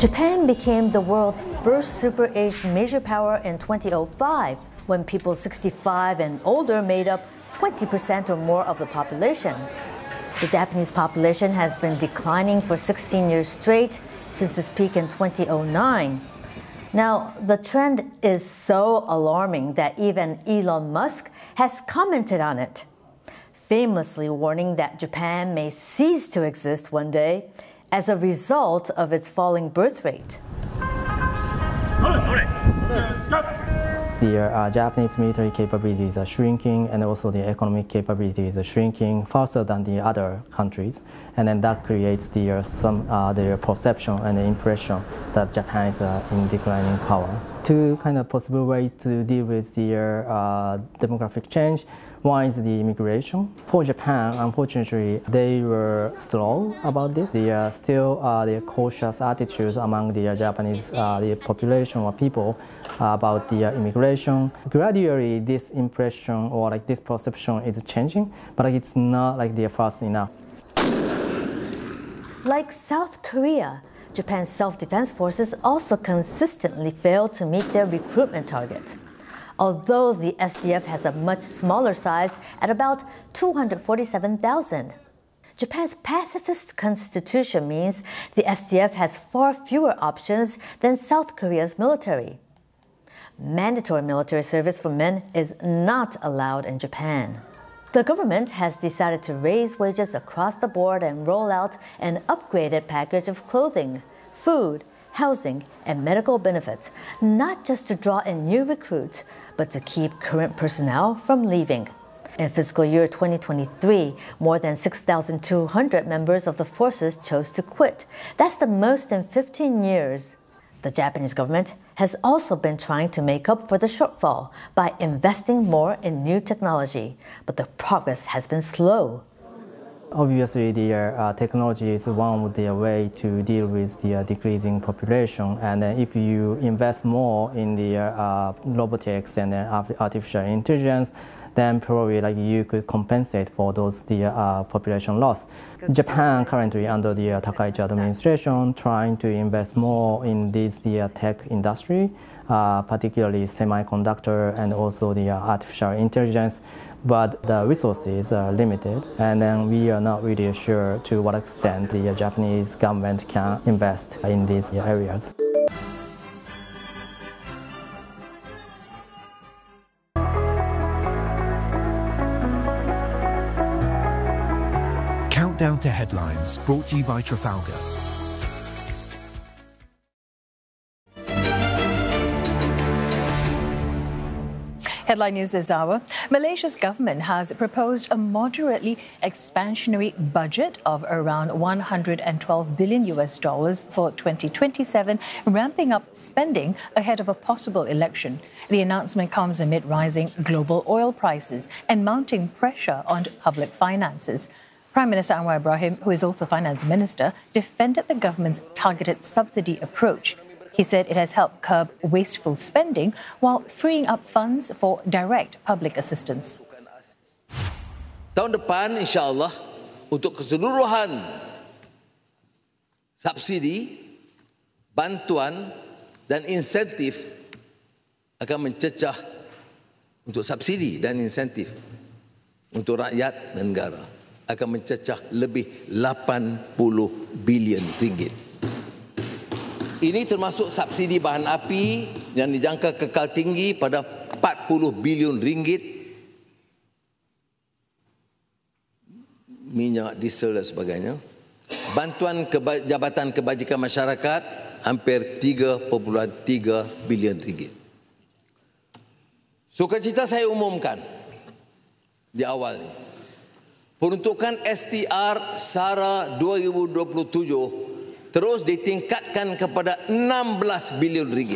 Japan became the world's first super-aged major power in 2005, when people 65 and older made up 20% or more of the population. The Japanese population has been declining for 16 years straight since its peak in 2009. Now, the trend is so alarming that even Elon Musk has commented on it, famously warning that Japan may cease to exist one day as a result of its falling birth rate. The Japanese military capabilities are shrinking, and also the economic capabilities are shrinking faster than the other countries, and then that creates the perception and the impression that Japan is in declining power. Two kind of possible ways to deal with the demographic change. One is the immigration. For Japan, unfortunately, they were slow about this. There are still the cautious attitudes among the Japanese the population or people about the immigration. Gradually, this impression or like this perception is changing, but it's not like they're fast enough. Like South Korea, Japan's self-defense forces also consistently fail to meet their recruitment target. Although the SDF has a much smaller size at about 247,000. Japan's pacifist constitution means the SDF has far fewer options than South Korea's military. Mandatory military service for men is not allowed in Japan. The government has decided to raise wages across the board and roll out an upgraded package of clothing, food, housing, and medical benefits, not just to draw in new recruits, but to keep current personnel from leaving. In fiscal year 2023, more than 6,200 members of the forces chose to quit. That's the most in 15 years. The Japanese government has also been trying to make up for the shortfall by investing more in new technology, but the progress has been slow. Obviously, the technology is one of the way to deal with the decreasing population, and if you invest more in the robotics and artificial intelligence, then probably like you could compensate for those population loss. Japan currently under the Takaichi administration trying to invest more in this tech industry, particularly semiconductor and also the artificial intelligence. But the resources are limited, and then we are not really sure to what extent the Japanese government can invest in these areas. Countdown to Headlines, brought to you by Trafalgar. Headline news this hour. Malaysia's government has proposed a moderately expansionary budget of around $112 billion for 2027, ramping up spending ahead of a possible election. The announcement comes amid rising global oil prices and mounting pressure on public finances. Prime Minister Anwar Ibrahim, who is also Finance Minister, defended the government's targeted subsidy approach. He said it has helped curb wasteful spending while freeing up funds for direct public assistance. Tahun depan, insyaAllah, untuk keseluruhan subsidi, bantuan dan insentif akan mencecah untuk subsidi dan insentif untuk rakyat dan negara akan mencecah lebih 80 bilion ringgit. Ini termasuk subsidi bahan api yang dijangka kekal tinggi pada 40 bilion ringgit, minyak, diesel dan sebagainya. Bantuan Jabatan Kebajikan Masyarakat hampir 3.3 bilion ringgit. Sukacita saya umumkan di awal ini, peruntukan STR SARA 2027 terus ditingkatkan kepada 16 bilion ringgit.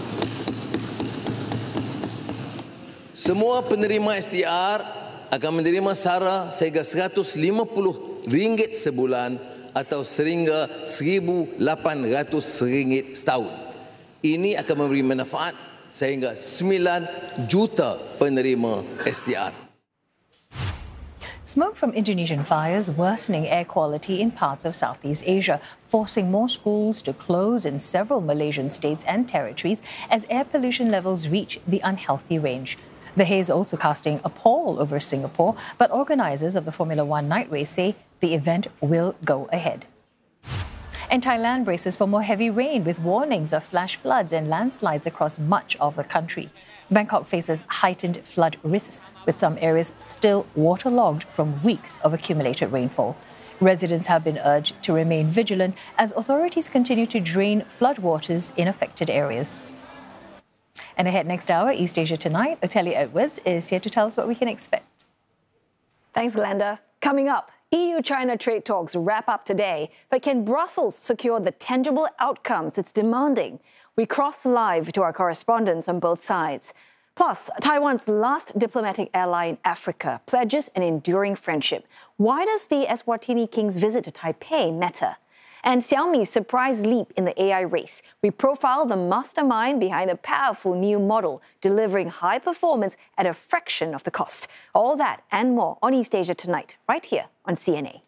Semua penerima STR akan menerima SARA sehingga RM150 sebulan atau sehingga RM1,800 setahun. Ini akan memberi manfaat sehingga 9 juta penerima STR. Smoke from Indonesian fires worsening air quality in parts of Southeast Asia, forcing more schools to close in several Malaysian states and territories as air pollution levels reach the unhealthy range. The haze also casting a pall over Singapore, but organizers of the Formula One night race say the event will go ahead. And Thailand braces for more heavy rain with warnings of flash floods and landslides across much of the country. Bangkok faces heightened flood risks, with some areas still waterlogged from weeks of accumulated rainfall. Residents have been urged to remain vigilant as authorities continue to drain floodwaters in affected areas. And ahead next hour, East Asia Tonight, Otelia Edwards is here to tell us what we can expect. Thanks, Glenda. Coming up, EU-China trade talks wrap up today, but can Brussels secure the tangible outcomes it's demanding? We cross live to our correspondents on both sides. Plus, Taiwan's last diplomatic ally in Africa pledges an enduring friendship. Why does the Eswatini king's visit to Taipei matter? And Xiaomi's surprise leap in the AI race. We profile the mastermind behind a powerful new model, delivering high performance at a fraction of the cost. All that and more on East Asia Tonight, right here on CNA.